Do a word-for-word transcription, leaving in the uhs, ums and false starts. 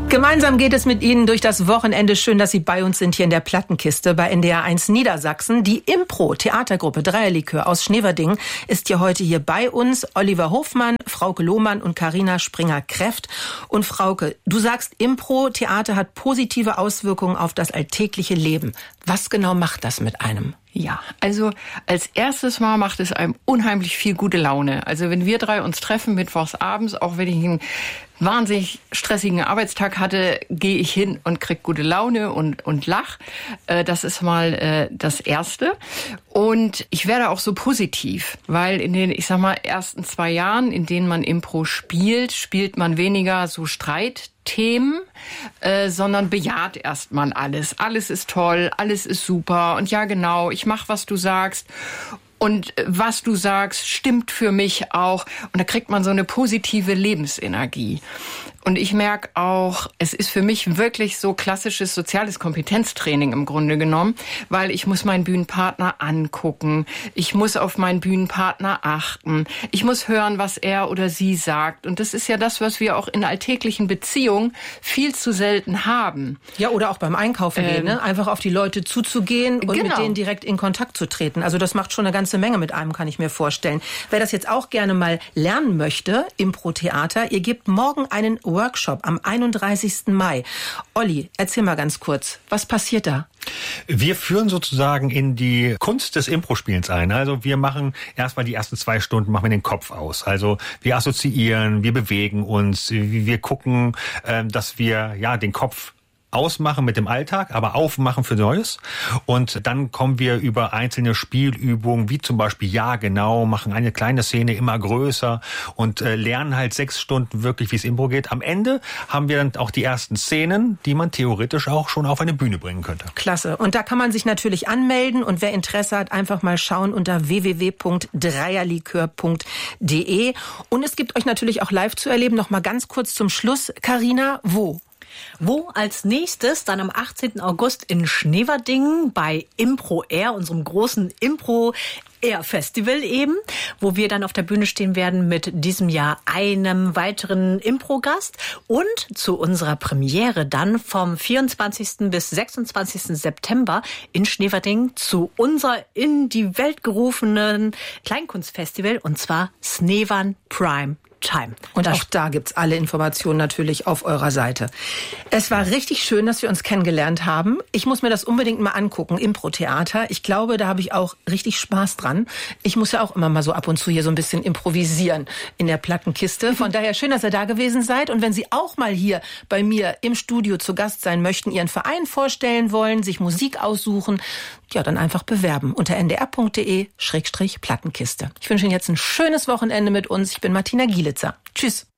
Gemeinsam geht es mit Ihnen durch das Wochenende. Schön, dass Sie bei uns sind hier in der Plattenkiste bei N D R eins Niedersachsen. Die Impro-Theatergruppe Dreierlikör aus Schneverdingen ist ja heute hier bei uns. Oliver Hofmann, Frauke Lohmann und Carina Springer-Kreft. Und Frauke, du sagst, Impro-Theater hat positive Auswirkungen auf das alltägliche Leben. Was genau macht das mit einem? Ja, also als erstes Mal macht es einem unheimlich viel gute Laune. Also wenn wir drei uns treffen mittwochs abends, auch wenn ich einen wahnsinnig stressigen Arbeitstag hatte, gehe ich hin und krieg gute Laune und und lach. Das ist mal äh, das Erste. Und ich werde auch so positiv, weil in den, ich sag mal, ersten zwei Jahren, in denen man Impro spielt, spielt man weniger so Streitthemen, äh, sondern bejaht erstmal alles. Alles ist toll, alles ist super und ja genau, ich mach, was du sagst. Und was du sagst, stimmt für mich auch. Und da kriegt man so eine positive Lebensenergie. Und ich merke auch, es ist für mich wirklich so klassisches soziales Kompetenztraining im Grunde genommen, weil ich muss meinen Bühnenpartner angucken, ich muss auf meinen Bühnenpartner achten, ich muss hören, was er oder sie sagt. Und das ist ja das, was wir auch in alltäglichen Beziehungen viel zu selten haben. Ja, oder auch beim Einkaufen ähm, gehen, ne? Einfach auf die Leute zuzugehen und genau. mit denen direkt in Kontakt zu treten. Also das macht schon eine ganze Menge mit einem, kann ich mir vorstellen. Wer das jetzt auch gerne mal lernen möchte, Impro-Theater, ihr gebt morgen einen Workshop am einunddreißigsten Mai. Olli, erzähl mal ganz kurz, was passiert da? Wir führen sozusagen in die Kunst des Impro-Spielens ein. Also wir machen erstmal die ersten zwei Stunden, machen wir den Kopf aus. Also wir assoziieren, wir bewegen uns, wir gucken, dass wir ja den Kopf ausmachen mit dem Alltag, aber aufmachen für Neues. Und dann kommen wir über einzelne Spielübungen, wie zum Beispiel Ja, genau, machen eine kleine Szene immer größer und äh, lernen halt sechs Stunden wirklich, wie es Impro geht. Am Ende haben wir dann auch die ersten Szenen, die man theoretisch auch schon auf eine Bühne bringen könnte. Klasse. Und da kann man sich natürlich anmelden und wer Interesse hat, einfach mal schauen unter w w w punkt dreierlikör punkt d e. Und es gibt euch natürlich auch live zu erleben. Noch mal ganz kurz zum Schluss. Carina, wo? Wo als nächstes dann am achtzehnten August in Schneverdingen bei Impro Air, unserem großen Impro Air Festival eben, wo wir dann auf der Bühne stehen werden mit diesem Jahr einem weiteren Impro-Gast und zu unserer Premiere dann vom vierundzwanzigsten bis sechsundzwanzigsten September in Schneverdingen zu unserer in die Welt gerufenen Kleinkunstfestival und zwar Snevern Prime Time. Und auch da gibt's alle Informationen natürlich auf eurer Seite. Es war richtig schön, dass wir uns kennengelernt haben. Ich muss mir das unbedingt mal angucken, Impro-Theater. Ich glaube, da habe ich auch richtig Spaß dran. Ich muss ja auch immer mal so ab und zu hier so ein bisschen improvisieren in der Plattenkiste. Von daher schön, dass ihr da gewesen seid. Und wenn Sie auch mal hier bei mir im Studio zu Gast sein möchten, Ihren Verein vorstellen wollen, sich Musik aussuchen, ja, dann einfach bewerben unter n d r punkt d e Schrägstrich Plattenkiste. Ich wünsche Ihnen jetzt ein schönes Wochenende mit uns. Ich bin Martina Gielitzer. Tschüss.